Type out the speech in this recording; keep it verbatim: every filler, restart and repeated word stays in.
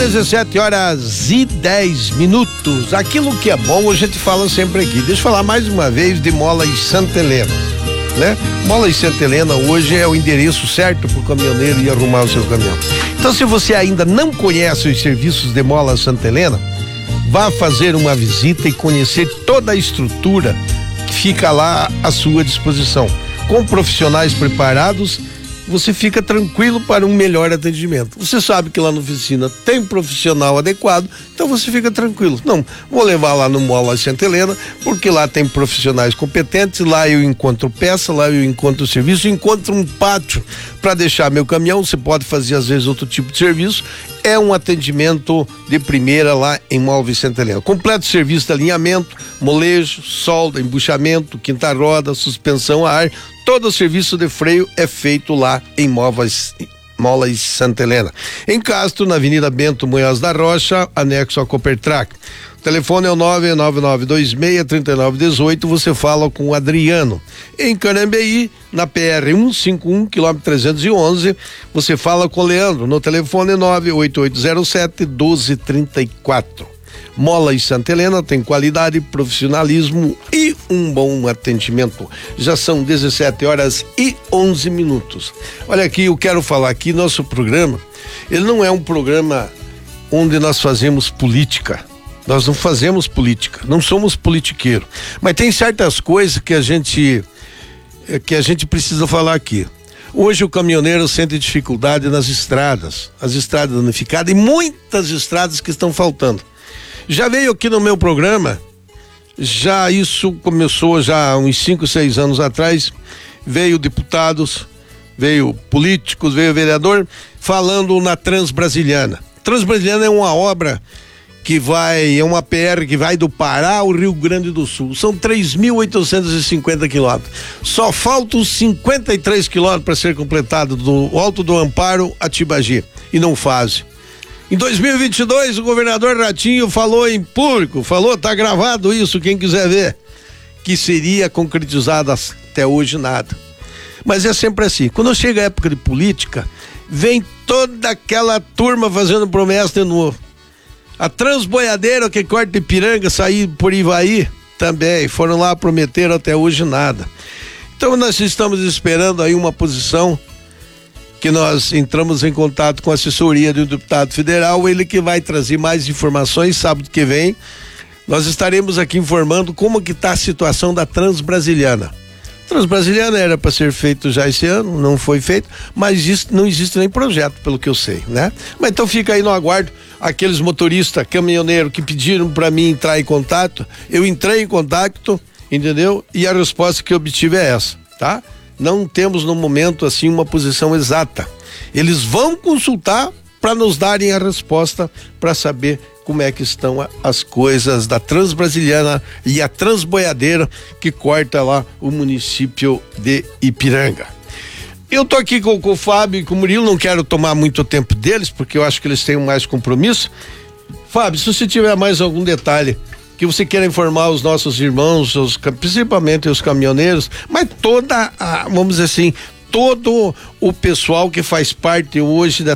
dezessete horas e dez minutos. Aquilo que é bom a gente fala sempre aqui. Deixa eu falar mais uma vez de Molas Santa Helena, né? Molas Santa Helena hoje é o endereço certo para o caminhoneiro ir arrumar o seu caminhão. Então, se você ainda não conhece os serviços de Molas Santa Helena, vá fazer uma visita e conhecer toda a estrutura que fica lá à sua disposição. Com profissionais preparados, você fica tranquilo para um melhor atendimento. Você sabe que lá na oficina tem profissional adequado, então você fica tranquilo. Não, vou levar lá no Molas Santa Helena, porque lá tem profissionais competentes, lá eu encontro peça, lá eu encontro serviço, encontro um pátio para deixar meu caminhão. Você pode fazer às vezes outro tipo de serviço. É um atendimento de primeira lá em Molas Santa Helena. Completo serviço de alinhamento, molejo, solda, embuchamento, quinta roda, suspensão a ar. Todo o serviço de freio é feito lá em Molas, Molas Santa Helena. Em Castro, na Avenida Bento Munhoz da Rocha, anexo a Coopertrack. O telefone é o nove nove nove dois seis, três nove um oito, você fala com o Adriano. Em Canambeí, na P R cento e cinquenta e um, quilômetro trezentos e onze, você fala com o Leandro, no telefone nove oito oito zero sete, um dois três quatro. Molas Santa Helena tem qualidade, profissionalismo e um bom atendimento. Já são dezessete horas e onze minutos. Olha aqui, eu quero falar aqui, nosso programa, ele não é um programa onde nós fazemos política. Nós não fazemos política, não somos politiqueiro. Mas tem certas coisas que a gente que a gente precisa falar aqui. Hoje o caminhoneiro sente dificuldade nas estradas, as estradas danificadas e muitas estradas que estão faltando. Já veio aqui no meu programa, já isso começou já há uns cinco, seis anos atrás, veio deputados, veio políticos, veio vereador, falando na Transbrasiliana. Transbrasiliana é uma obra que vai, é uma P R que vai do Pará ao Rio Grande do Sul. São três mil oitocentos e cinquenta quilômetros. Só faltam cinquenta e três quilômetros para ser completado do Alto do Amparo a Tibagi. E não fazem. Em dois mil e vinte e dois, o governador Ratinho falou em público, falou, tá gravado isso, quem quiser ver, que seria concretizado até hoje nada. Mas é sempre assim, quando chega a época de política, vem toda aquela turma fazendo promessa de novo. A Transboiadeira, que corta Ipiranga, sair por Ivaí, também, foram lá, prometeram até hoje nada. Então nós estamos esperando aí uma posição que nós entramos em contato com a assessoria do deputado federal, ele que vai trazer mais informações. Sábado que vem nós estaremos aqui informando como que está a situação da Transbrasiliana. Transbrasiliana era para ser feito já esse ano, não foi feito, mas isso não existe nem projeto, pelo que eu sei, né? Mas então fica aí no aguardo. Aqueles motoristas, caminhoneiros que pediram para mim entrar em contato, eu entrei em contato, entendeu? E a resposta que eu obtive é essa, tá? Não temos no momento assim uma posição exata. Eles vão consultar para nos darem a resposta para saber como é que estão as coisas da Transbrasiliana e a Transboiadeira que corta lá o município de Ipiranga. Eu tô aqui com, com o Fábio e com o Murilo, não quero tomar muito tempo deles porque eu acho que eles têm mais compromisso. Fábio, se você tiver mais algum detalhe que você queira informar os nossos irmãos, os, principalmente os caminhoneiros, mas toda a, vamos dizer assim, todo o pessoal que faz parte hoje da